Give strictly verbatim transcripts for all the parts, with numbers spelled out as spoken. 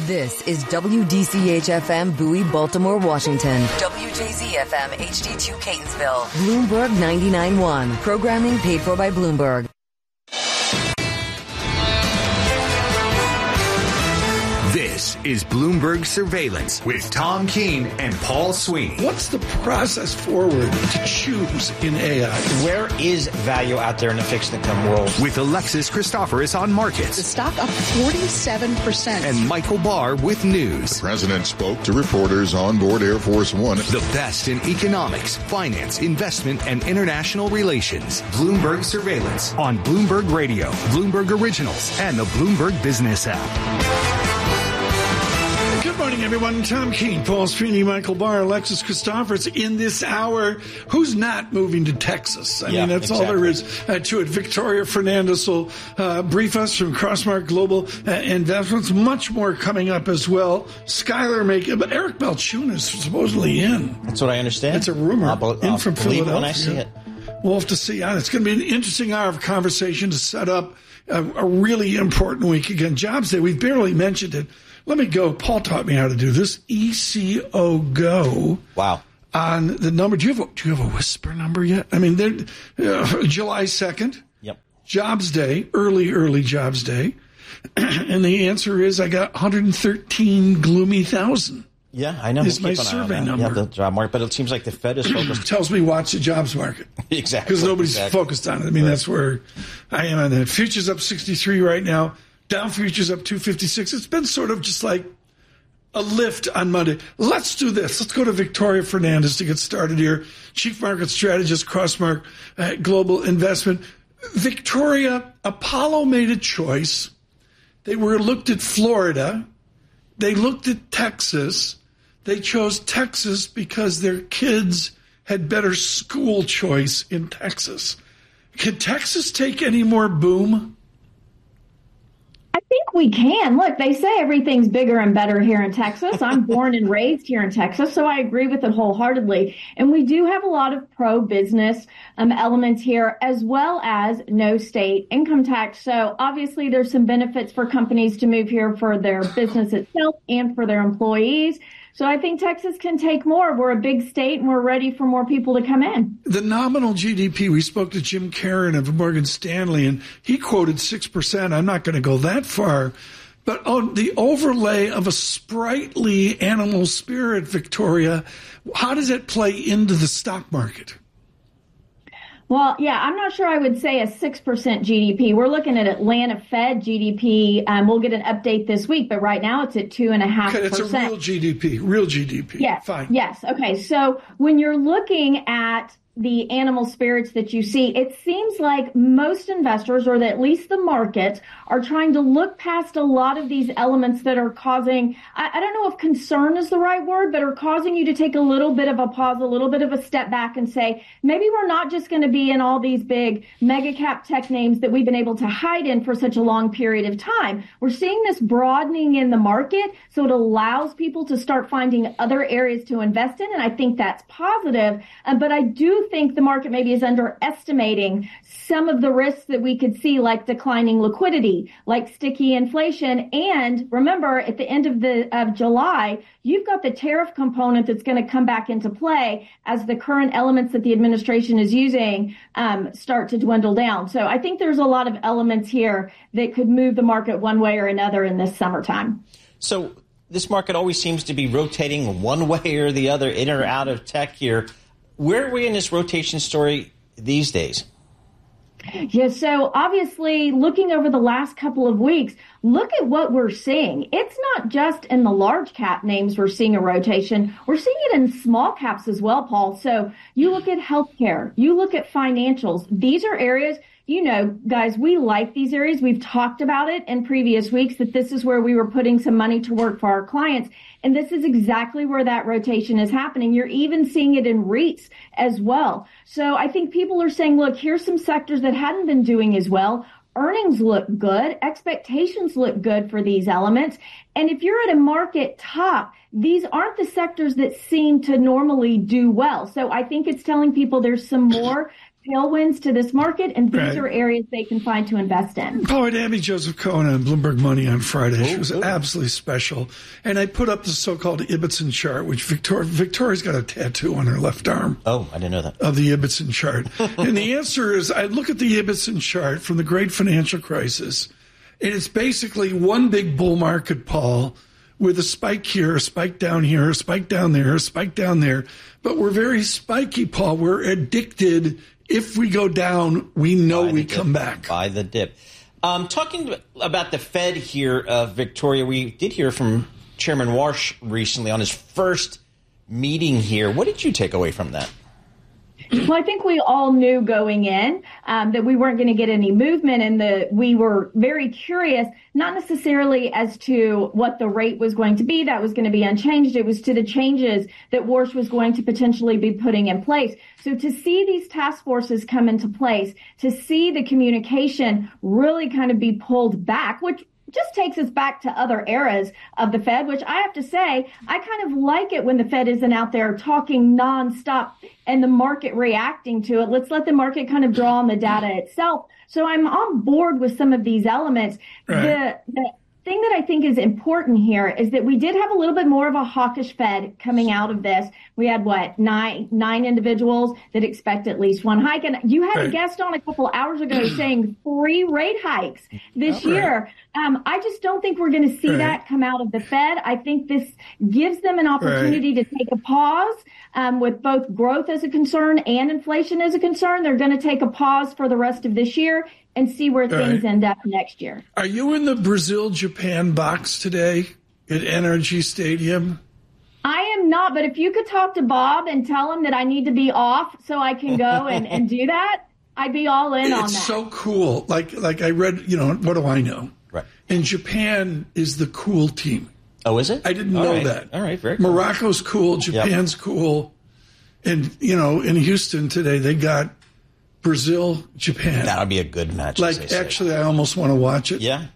This is W D C H F M Bowie, Baltimore, Washington. W J Z F M H D two Catonsville. Bloomberg ninety-nine point one. Programming paid for by Bloomberg. This is Bloomberg Surveillance with Tom Keene and Paul Sweeney. What's the process forward to choose in A I? Where is value out there in the fixed income world? With Alexis Christoforous on markets. The stock up forty-seven percent. And Michael Barr with news. The president spoke to reporters on board Air Force One. The best in economics, finance, investment, and international relations. Bloomberg Surveillance on Bloomberg Radio, Bloomberg Originals, and the Bloomberg Business app. Good morning, everyone. Tom Keene, Paul Sweeney, Michael Barr, Alexis Christoforous. In this hour, who's not moving to Texas? I yeah, mean, that's exactly. all there is uh, to it. Victoria Fernandez will uh, brief us from Crossmark Global uh, Investments. Much more coming up as well. Skylar Make, but Eric Balchunas is supposedly in. That's what I understand. It's a rumor. I'll, I'll in from believe Philadelphia. it when I see it. We'll have to see. It's going to be an interesting hour of conversation to set up a, a really important week. Again, Jobs Day. We've barely mentioned it. Let me go. Paul taught me how to do this. E C O Go. Wow. On the number. Do you have a, do you have a whisper number yet? I mean, uh, July second. Yep. Jobs Day. Early, early Jobs Day. And the answer is I got one hundred thirteen gloomy thousand. Yeah, I know. Is we'll my survey yeah, number. Yeah, the job market. But it seems like the Fed is focused. Tells me watch the jobs market. Exactly. Because nobody's exactly. focused on it. I mean, right. That's where I am on that. Futures up sixty-three right now. Dow futures up two fifty-six. It's been sort of just like a lift on Monday. Let's do this. Let's go to Victoria Fernandez to get started here. Chief Market Strategist, Crossmark uh, Global Investment. Victoria, Apollo made a choice. They were looked at Florida. They looked at Texas. They chose Texas because their kids had better school choice in Texas. Can Texas take any more boom? I think we can. Look, they say everything's bigger and better here in Texas. I'm born and raised here in Texas, so I agree with it wholeheartedly. And we do have a lot of pro-business um, elements here, as well as no state income tax. So obviously there's some benefits for companies to move here for their business itself and for their employees. So I think Texas can take more. We're a big state, and we're ready for more people to come in. The nominal G D P, we spoke to Jim Caron of Morgan Stanley, and he quoted six percent. I'm not going to go that far. But on the overlay of a sprightly animal spirit, Victoria, how does it play into the stock market? Well, yeah, I'm not sure I would say a six percent G D P. We're looking at Atlanta Fed G D P. Um, we'll get an update this week, but right now it's at two point five percent. Okay, it's a real G D P, real G D P. Yes, Fine. Yes, okay. So when you're looking at the animal spirits that you see, it seems like most investors, or at least the market, are trying to look past a lot of these elements that are causing, I, I don't know if concern is the right word, but are causing you to take a little bit of a pause, a little bit of a step back and say, maybe we're not just going to be in all these big mega cap tech names that we've been able to hide in for such a long period of time. We're seeing this broadening in the market, so it allows people to start finding other areas to invest in, and I think that's positive. Uh, but I do think the market maybe is underestimating some of the risks that we could see, like declining liquidity, like sticky inflation. And remember, at the end of the of July, you've got the tariff component that's going to come back into play as the current elements that the administration is using um, start to dwindle down. So I think there's a lot of elements here that could move the market one way or another in this summertime. So this market always seems to be rotating one way or the other, in or out of tech here. Where are we in this rotation story these days? Yeah, so obviously looking over the last couple of weeks, look at what we're seeing. It's not just in the large cap names we're seeing a rotation. We're seeing it in small caps as well, Paul. So you look at healthcare, you look at financials. These are areas, you know, guys, we like these areas. We've talked about it in previous weeks that this is where we were putting some money to work for our clients. And this is exactly where that rotation is happening. You're even seeing it in REITs as well. So I think people are saying, look, here's some sectors that hadn't been doing as well. Earnings look good. Expectations look good for these elements. And if you're at a market top, these aren't the sectors that seem to normally do well. So I think it's telling people there's some more tailwinds to this market, and these Right. are areas they can find to invest in. Oh, and Amy Joseph Cohen on Bloomberg Money on Friday. She Ooh, was ooh. absolutely special. And I put up the so-called Ibbotson chart, which Victoria, Victoria's got a tattoo on her left arm Oh, I didn't know that. of the Ibbotson chart. And the answer is, I look at the Ibbotson chart from the great financial crisis, and it's basically one big bull market, Paul, with a spike here, a spike down here, a spike down there, a spike down there. But we're very spiky, Paul. We're addicted. If we go down, we know Buy we the dip. come back. Buy the dip. Um, talking about the Fed here, uh, Victoria, we did hear from Chairman Warsh recently on his first meeting here. What did you take away from that? Well, I think we all knew going in um, that we weren't going to get any movement, and that we were very curious, not necessarily as to what the rate was going to be. That was going to be unchanged. It was to the changes that Warsh was going to potentially be putting in place. So to see these task forces come into place, to see the communication really kind of be pulled back, which just takes us back to other eras of the Fed, which I have to say, I kind of like it when the Fed isn't out there talking nonstop and the market reacting to it. Let's let the market kind of draw on the data itself. So I'm on board with some of these elements. Right. The, the thing that I think is important here is that we did have a little bit more of a hawkish Fed coming out of this. We had, what, nine nine individuals that expect at least one hike. And you had Right. a guest on a couple hours ago saying three rate hikes this Right. year. Um, I just don't think we're going to see Right. that come out of the Fed. I think this gives them an opportunity to take a pause um, with both growth as a concern and inflation as a concern. They're going to take a pause for the rest of this year and see where things Right. end up next year. Are you in the Brazil-Japan box today at N R G Stadium? I am not, but if you could talk to Bob and tell him that I need to be off so I can go and, and do that, I'd be all in on It's that. so cool. Like, like I read, you know, what do I know? Right. And Japan is the cool team. Oh, is it? I didn't All know right. that. All right, very cool. Morocco's cool. Japan's cool. And, you know, in Houston today, they got Brazil, Japan. That would be a good match. as Like, they say. actually, I almost want to watch it. Yeah.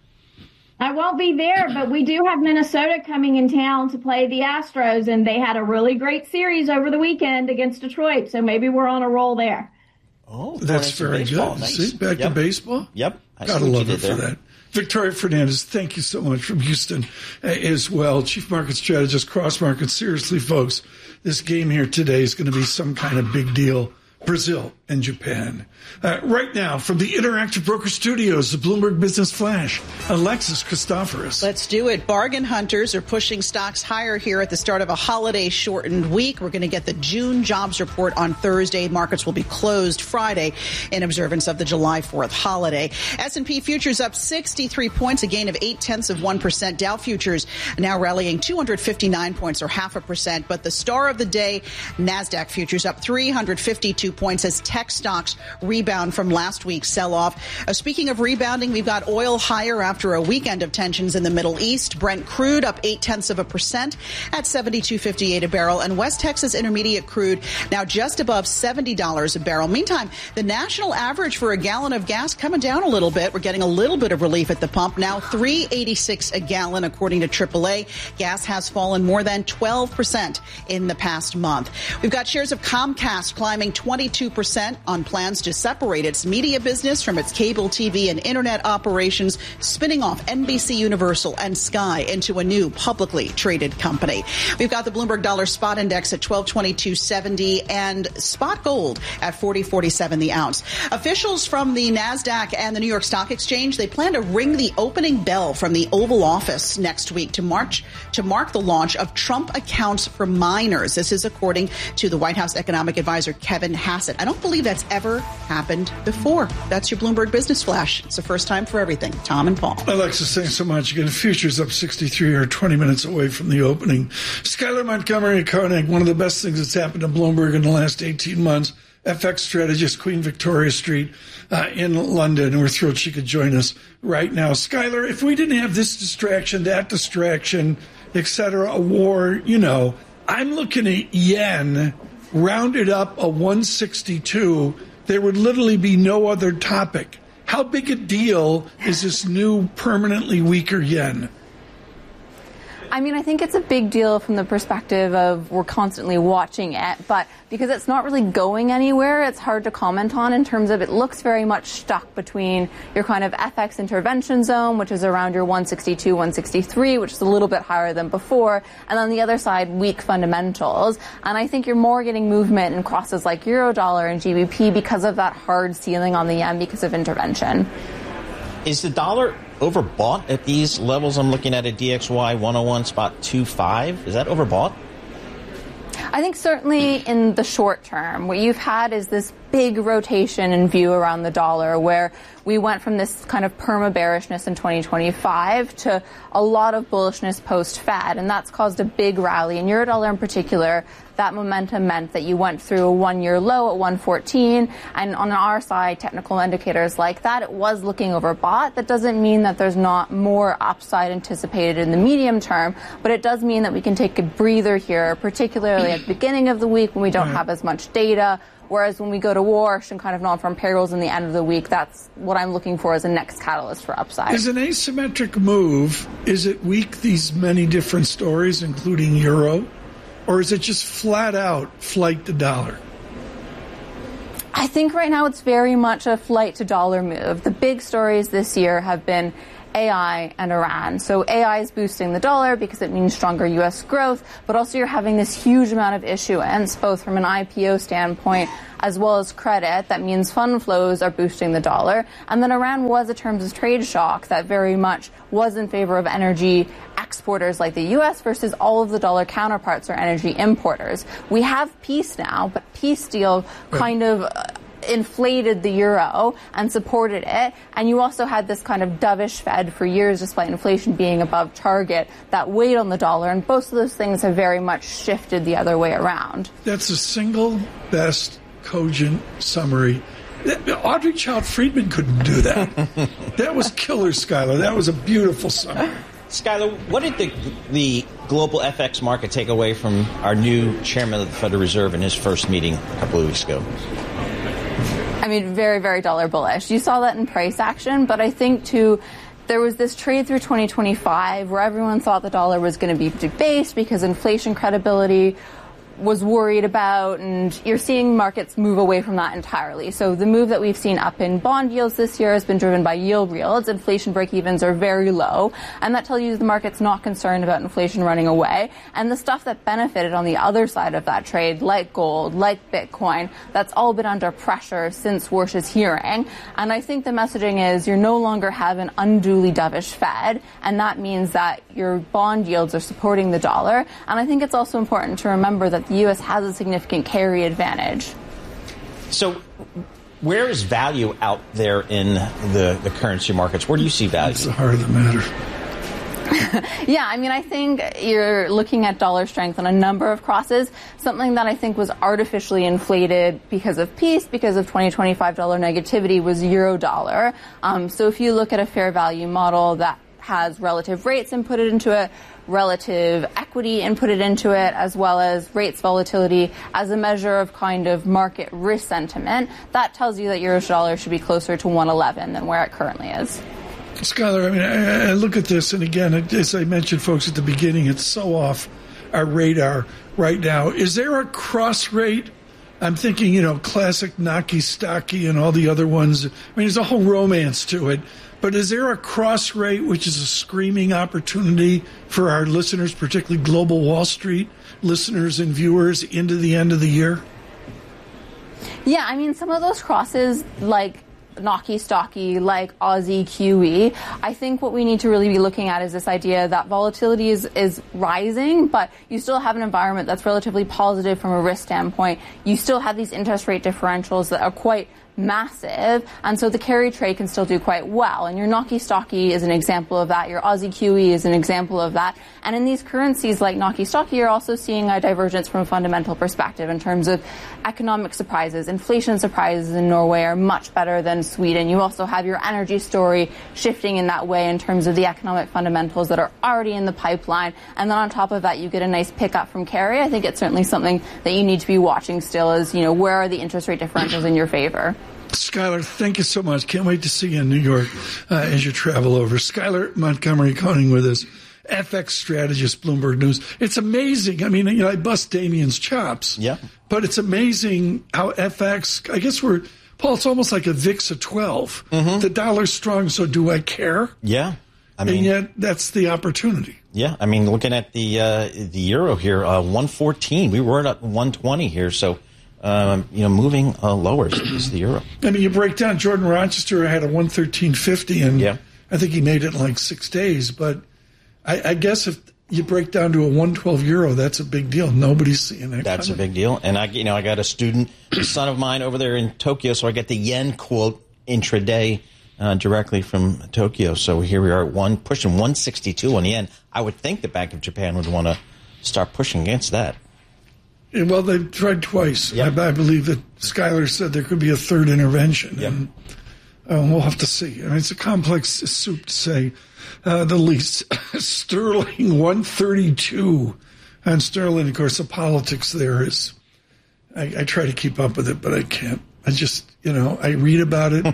I won't be there, but we do have Minnesota coming in town to play the Astros, and they had a really great series over the weekend against Detroit, so maybe we're on a roll there. Oh, That's going very into baseball. good. Nice. See, back Yep. to baseball. Yep. I see Gotta what you love her did for there. that. Victoria Fernandez, thank you so much from Houston uh, as well. Chief Market Strategist, Cross Market. Seriously, folks, this game here today is going to be some kind of big deal. Brazil and Japan. Uh, right now, from the Interactive Broker Studios, the Bloomberg Business Flash, Alexis Christoforous. Let's do it. Bargain hunters are pushing stocks higher here at the start of a holiday-shortened week. We're going to get the June jobs report on Thursday. Markets will be closed Friday in observance of the July fourth holiday. S and P futures up sixty-three points, a gain of eight-tenths of one percent. Dow futures now rallying two hundred fifty-nine points, or half a percent. But the star of the day, NASDAQ futures up three hundred fifty-two points as tech stocks rebound from last week's sell-off. Uh, speaking of rebounding, we've got oil higher after a weekend of tensions in the Middle East. Brent crude up eight-tenths of a percent at seventy-two fifty-eight a barrel. And West Texas Intermediate crude now just above seventy dollars a barrel. Meantime, the national average for a gallon of gas coming down a little bit. We're getting a little bit of relief at the pump. Now three eighty-six a gallon, according to triple A. Gas has fallen more than twelve percent in the past month. We've got shares of Comcast climbing twenty-two percent on plans to separate its media business from its cable T V and internet operations, spinning off N B C Universal and Sky into a new publicly traded company. We've got the Bloomberg Dollar Spot Index at twelve twenty-two seventy and spot gold at forty forty-seven the ounce. Officials from the NASDAQ and the New York Stock Exchange, they plan to ring the opening bell from the Oval Office next week to march to mark the launch of Trump accounts for minors. This is according to the White House economic advisor Kevin Hassett. I don't believe that's ever happened before. That's your Bloomberg Business Flash. It's the first time for everything. Tom and Paul. Alexis, thanks so much. Again, futures up sixty-three or twenty minutes away from the opening. Skylar Montgomery Koenig, one of the best things that's happened to Bloomberg in the last eighteen months. F X strategist, Queen Victoria Street uh, in London. We're thrilled she could join us right now. Skylar, if we didn't have this distraction, that distraction, et cetera, a war, you know, I'm looking at yen rounded up a one sixty-two. There would literally be no other topic. How big a deal is this new permanently weaker yen? I mean, I think it's a big deal from the perspective of we're constantly watching it, but because it's not really going anywhere, it's hard to comment on in terms of it looks very much stuck between your kind of F X intervention zone, which is around your one sixty-two, one sixty-three, which is a little bit higher than before, and on the other side, weak fundamentals. And I think you're more getting movement in crosses like Eurodollar and G B P because of that hard ceiling on the yen because of intervention. Is the dollar overbought at these levels? I'm looking at a D X Y one oh one spot two five. Is that overbought? I think certainly in the short term, what you've had is this big rotation in view around the dollar where we went from this kind of perma-bearishness in twenty twenty-five to a lot of bullishness post-Fed, and that's caused a big rally. In Eurodollar in particular, that momentum meant that you went through a one-year low at one fourteen, and on our side, technical indicators like that, it was looking overbought. That doesn't mean that there's not more upside anticipated in the medium term, but it does mean that we can take a breather here, particularly at the beginning of the week when we don't have as much data. Whereas when we go to wash and kind of non-farm payrolls in the end of the week, that's what I'm looking for as a next catalyst for upside. Is an asymmetric move, is it weak, these many different stories, including Euro? Or is it just flat out flight to dollar? I think right now it's very much a flight to dollar move. The big stories this year have been A I and Iran. So A I is boosting the dollar because it means stronger U S growth, but also you're having this huge amount of issuance, both from an I P O standpoint as well as credit. That means fund flows are boosting the dollar. And then Iran was a terms of trade shock that very much was in favor of energy exporters like the U S versus all of the dollar counterparts are energy importers. We have peace now, but peace deal kind of uh, inflated the euro and supported it. And you also had this kind of dovish Fed for years, despite inflation being above target, that weighed on the dollar. And both of those things have very much shifted the other way around. That's the single best cogent summary. Audrey Child Friedman couldn't do that. That was killer, Skylar. That was a beautiful summary. Skylar, what did the the global F X market take away from our new chairman of the Federal Reserve in his first meeting a couple of weeks ago? I mean, very, very dollar bullish. You saw that in price action, but I think, too, there was this trade through twenty twenty-five where everyone thought the dollar was going to be debased because inflation credibility was worried about, and you're seeing markets move away from that entirely. So the move that we've seen up in bond yields this year has been driven by yield yields. Inflation break-evens are very low, and that tells you the market's not concerned about inflation running away. And the stuff that benefited on the other side of that trade, like gold, like Bitcoin, that's all been under pressure since Warsh's hearing. And I think the messaging is you no longer have an unduly dovish Fed, and that means that your bond yields are supporting the dollar. And I think it's also important to remember that the U S has a significant carry advantage. So where is value out there in the, the currency markets? Where do you see value? That's the heart of the matter. Yeah, I mean, I think you're looking at dollar strength on a number of crosses, something that I think was artificially inflated because of peace, because of twenty twenty-five dollar negativity was euro dollar. Um, so if you look at a fair value model that has relative rates inputted into it, relative equity inputted into it, as well as rates volatility as a measure of kind of market risk sentiment, that tells you that euro dollar should be closer to one eleven than where it currently is. Skylar, I mean, I, I look at this, and again, as I mentioned, folks, at the beginning, it's so off our radar right now. Is there a cross rate? I'm thinking, you know, classic Naki Stocky and all the other ones. I mean, there's a whole romance to it. But is there a cross rate, which is a screaming opportunity for our listeners, particularly Global Wall Street listeners and viewers, into the end of the year? Yeah, I mean, some of those crosses, like Naki Stocky, like Aussie Q E, I think what we need to really be looking at is this idea that volatility is, is rising, but you still have an environment that's relatively positive from a risk standpoint. You still have these interest rate differentials that are quite massive, and so the carry trade can still do quite well. And your Naki Stocky is an example of that. Your Aussie Q E is an example of that. And in these currencies like Naki Stocky, you're also seeing a divergence from a fundamental perspective in terms of economic surprises. Inflation surprises in Norway are much better than Sweden. You also have your energy story shifting in that way in terms of the economic fundamentals that are already in the pipeline. And then on top of that, you get a nice pickup from carry. I think it's certainly something that you need to be watching still is, you know, where are the interest rate differentials in your favor? Skylar, thank you so much. Can't wait to see you in New York uh, as you travel over. Skylar Montgomery Koenig with us F X strategist, Bloomberg News. It's amazing. I mean, you know, I bust Damien's chops. Yeah. But it's amazing how F X, I guess we're, Paul, it's almost like a V I X of twelve. Mm-hmm. The dollar's strong, so do I care? Yeah. I mean, and yet, that's the opportunity. Yeah. I mean, looking at the uh, the euro here, uh, one fourteen. We were at one twenty here, so... Um, you know, moving uh, lower is the euro. I mean, you break down Jordan Rochester had a one thirteen fifty, and yeah. I think he made it in like six days. But I, I guess if you break down to a one twelve euro, that's a big deal. Nobody's seeing that. That's coming. a big deal. And I, you know, I got a student, a son of mine, over there in Tokyo, so I get the yen quote intraday uh, directly from Tokyo. So here we are, at one pushing one sixty-two on the yen. I would think the Bank of Japan would want to start pushing against that. Well, they've tried twice. Yep. I, I believe that Schuyler said there could be a third intervention. Yep. And uh, we'll have to see. I mean, it's a complex soup to say uh, the least. Sterling one thirty-two. And sterling, of course, the politics there is, I, I try to keep up with it, but I can't. I just, you know, I read about it.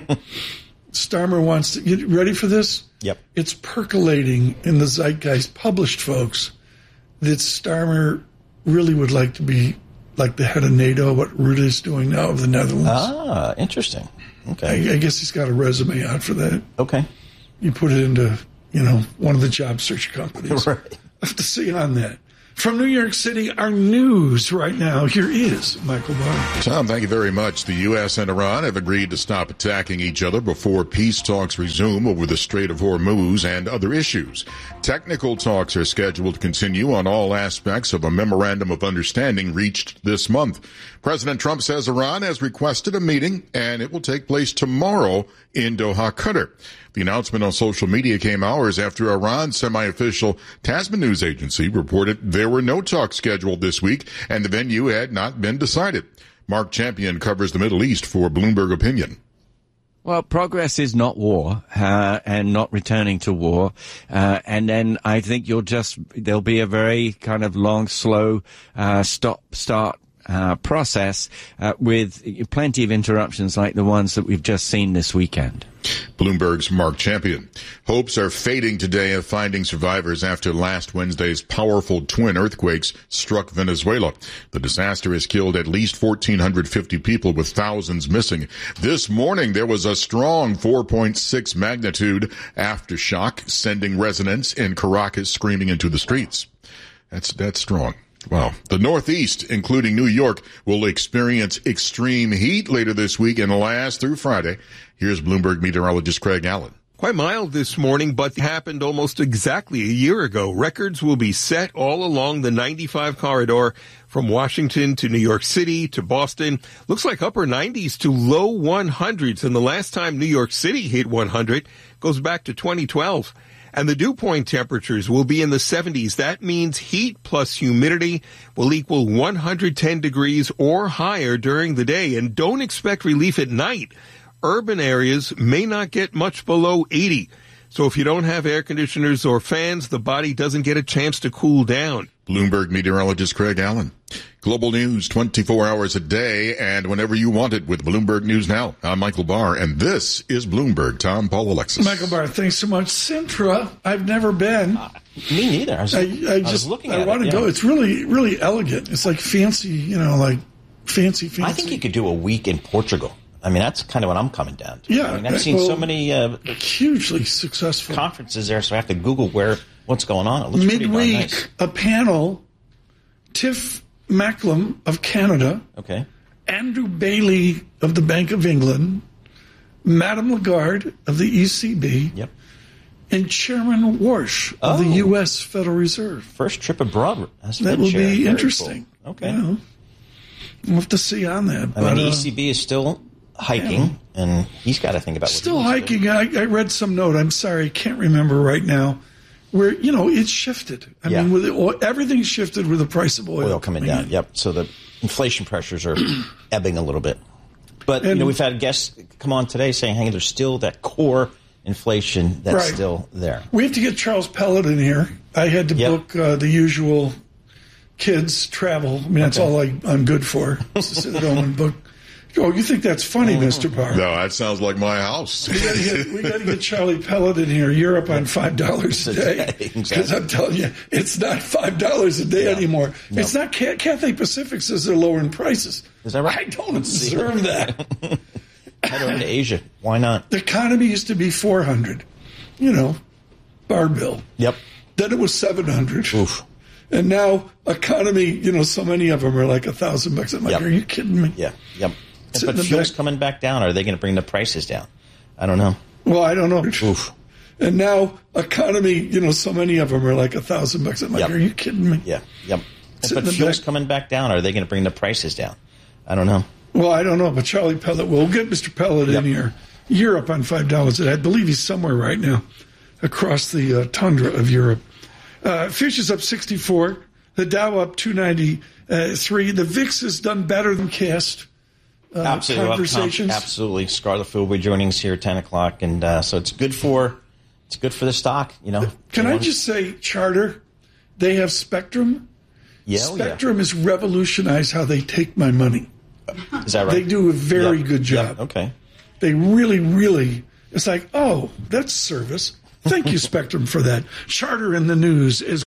Starmer wants to, you ready for this? Yep. It's percolating in the zeitgeist, published folks, that Starmer really would like to be like the head of NATO, what Rutte is doing now of the Netherlands. Ah, interesting. Okay. I, I guess he's got a resume out for that. Okay. You put it into, you know, one of the job search companies. Right. I have to see on that. From New York City, our news right now, here is Michael Barr. Tom, thank you very much. The U S and Iran have agreed to stop attacking each other before peace talks resume over the Strait of Hormuz and other issues. Technical talks are scheduled to continue on all aspects of a memorandum of understanding reached this month. President Trump says Iran has requested a meeting, and it will take place tomorrow in Doha, Qatar. The announcement on social media came hours after Iran's semi-official Tasman news agency reported there were no talks scheduled this week and the venue had not been decided. Mark Champion covers the Middle East for Bloomberg Opinion. Well, progress is not war, uh, and not returning to war. Uh, and then I think you'll just, there'll be a very kind of long, slow, uh, stop, start, uh, process, uh, with plenty of interruptions like the ones that we've just seen this weekend. Bloomberg's Mark Champion. Hopes are fading today of finding survivors after last Wednesday's powerful twin earthquakes struck Venezuela. The disaster has killed at least one thousand four hundred fifty people, with thousands missing. This morning, there was a strong four point six magnitude aftershock, sending residents in Caracas screaming into the streets. That's, that's strong. Wow. The Northeast, including New York, will experience extreme heat later this week and last through Friday. Here's Bloomberg meteorologist Craig Allen. Quite mild this morning, but happened almost exactly a year ago. Records will be set all along the ninety-five corridor from Washington to New York City to Boston. Looks like upper nineties to low one hundreds. And the last time New York City hit one hundred goes back to twenty twelve. And the dew point temperatures will be in the seventies. That means heat plus humidity will equal one hundred ten degrees or higher during the day. And don't expect relief at night. Urban areas may not get much below eighty. So if you don't have air conditioners or fans, the body doesn't get a chance to cool down. Bloomberg meteorologist Craig Allen. Global news twenty-four hours a day and whenever you want it with Bloomberg News Now. I'm Michael Barr, and this is Bloomberg. Tom, Paul, Alexis. Michael Barr, thanks so much. Sintra, I've never been. Uh, me neither. I, was, I, I just I was looking at I want it, to yeah. go. It's really, really elegant. It's like fancy, you know, like fancy, fancy. I think you could do a week in Portugal. I mean, that's kind of what I'm coming down to. Yeah. I mean, I've seen well, so many uh, hugely successful conferences there, so I have to Google where what's going on. It looks pretty darn midweek. nice. A panel. Tiff Macklem of Canada. Okay. Andrew Bailey of the Bank of England. Madame Lagarde of the E C B. Yep. And Chairman Warsh Oh. of the U S Federal Reserve. First trip abroad. As That Fed will chair. be Very interesting. Cool. Okay. You know, we'll have to see on that. I but, mean, the uh, E C B is still hiking, yeah. and he's got to think about what Still he wants to hiking. I, I read some note. I'm sorry, I can't remember right now. Where, you know, it's shifted. I Yeah. mean, with the oil, everything's shifted with the price of oil, oil coming down. Yep. So the inflation pressures are ebbing a little bit. But, And- you know, we've had guests come on today saying, hey, there's still that core inflation that's Right. still there. We have to get Charles Pellet in here. I had to Yep. book uh, the usual kids travel. I mean, that's Okay. all I, I'm good for. Is to sit at home and book Oh, you think that's funny, Mister Barr? No, that sounds like my house. we got to get we got to get Charlie Pellet in here. Europe on five dollars a day, because exactly. I'm telling you, it's not five dollars a day yeah. anymore. No. It's not. Cathay Pacific says they're lowering prices. Is that right? I don't observe that. Head over to Asia. Why not? The economy used to be four hundred. You know, bar bill. Yep. Then it was seven hundred. Oof. And now economy, you know, so many of them are like a thousand bucks. I'm like, yep. Are you kidding me? Yeah. Yep. But fuel's back. coming back down. Are they going to bring the prices down? I don't know. Well, I don't know. Oof. And now economy, you know, so many of them are like a thousand bucks. I'm like, yep. Are you kidding me? Yeah. Yep. But fuel's back. coming back down. Are they going to bring the prices down? I don't know. Well, I don't know. But Charlie Pellet, we'll get Mister Pellet yep. in here. Europe on five dollars. I believe he's somewhere right now across the uh, tundra of Europe. Uh, futures up sixty-four. The Dow up two ninety-three. The V I X has done better than cast. Uh, absolutely, conversations. Well, absolutely. Scarlett Fu will be joining us here at ten o'clock, and uh, so it's good for it's good for the stock. You know. Can I just say, Charter? They have Spectrum. Yeah, Spectrum yeah. has revolutionized how they take my money. Is that right? They do a very yep. good job. Yep. Okay. They really, really. It's like, oh, that's service. Thank you, Spectrum, for that. Charter in the news is.